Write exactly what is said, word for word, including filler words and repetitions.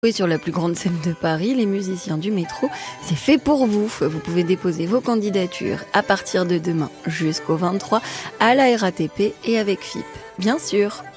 Oui, sur la plus grande scène de Paris, les musiciens du métro, c'est fait pour vous. Vous pouvez déposer vos candidatures à partir de demain jusqu'au vingt-trois à la R A T P et avec F I P, bien sûr.